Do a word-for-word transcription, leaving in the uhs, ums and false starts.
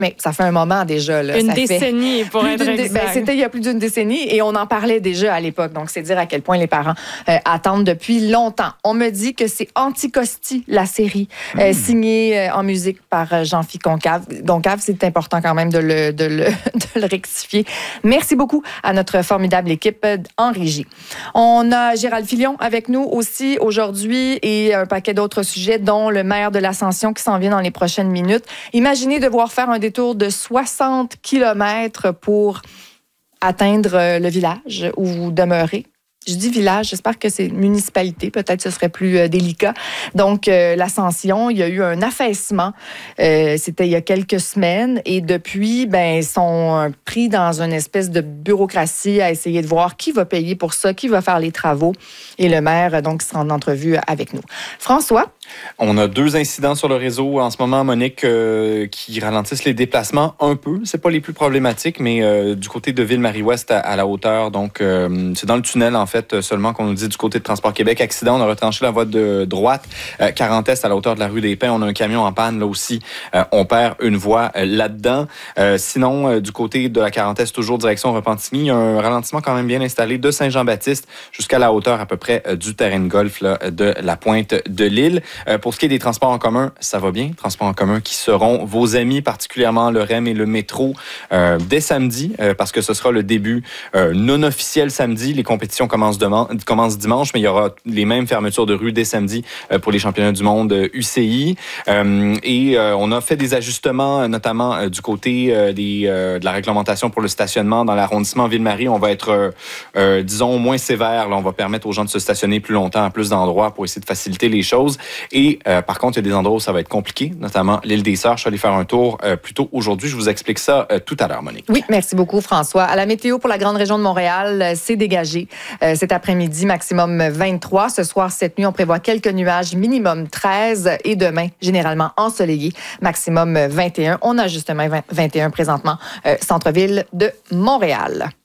Mais ça fait un moment déjà. Là. Une ça décennie, pour être exact. Ben, c'était il y a plus d'une décennie et on en parlait déjà à l'époque. Donc, c'est dire à quel point les parents euh, attendent depuis longtemps. On me dit que c'est Anticosti, la série, euh, mmh. signée euh, en musique par euh, Jean-Philippe Concave. Concave, c'est important quand même de le, de, le, de le rectifier. Merci beaucoup à notre formidable équipe en régie. On a Gérald Filion avec nous aussi aujourd'hui et un paquet d'autres sujets, dont le maire de l'Ascension qui s'en vient dans les prochaines minutes. Imaginez devoir faire un détour de soixante kilomètres pour atteindre le village où vous demeurez. Je dis village, j'espère que c'est municipalité, peut-être ce serait plus euh, délicat. Donc, euh, l'Ascension, il y a eu un affaissement, euh, c'était il y a quelques semaines, et depuis, ben, ils sont pris dans une espèce de bureaucratie à essayer de voir qui va payer pour ça, qui va faire les travaux, et le maire, donc, sera en entrevue avec nous. François? On a deux incidents sur le réseau en ce moment, Monique, euh, qui ralentissent les déplacements un peu. C'est pas les plus problématiques, mais euh, du côté de Ville-Marie-Ouest à, à la hauteur. Donc, euh, c'est dans le tunnel, en fait, seulement qu'on nous dit du côté de Transport Québec. Accident, on a retranché la voie de droite. Euh, quarante Est à la hauteur de la rue des Pins. On a un camion en panne, là aussi. Euh, on perd une voie euh, là-dedans. Euh, sinon, euh, du côté de la quarante Est, toujours direction Repentigny, il y a un ralentissement quand même bien installé de Saint-Jean-Baptiste jusqu'à la hauteur à peu près euh, du terrain de golf là, de la pointe de l'île. Euh, pour ce qui est des transports en commun, ça va bien. Transports en commun qui seront vos amis, particulièrement le R E M et le métro, euh, dès samedi, euh, parce que ce sera le début euh, non officiel samedi. Les compétitions commencent, demain, commencent dimanche, mais il y aura les mêmes fermetures de rue dès samedi euh, pour les championnats du monde euh, U C I. Euh, et euh, on a fait des ajustements, notamment euh, du côté euh, des, euh, de la réglementation pour le stationnement dans l'arrondissement Ville-Marie. On va être, euh, euh, disons, moins sévère. Là, on va permettre aux gens de se stationner plus longtemps à plus d'endroits pour essayer de faciliter les choses. Et euh, par contre, il y a des endroits où ça va être compliqué, notamment l'île des Sœurs. Je suis allé faire un tour euh, plus tôt aujourd'hui. Je vous explique ça euh, tout à l'heure, Monique. Oui, merci beaucoup, François. À la météo pour la grande région de Montréal, euh, c'est dégagé. Euh, cet après-midi, maximum vingt-trois. Ce soir, cette nuit, on prévoit quelques nuages, minimum treize. Et demain, généralement ensoleillé, maximum vingt et un. On a justement vingt et un présentement, euh, centre-ville de Montréal.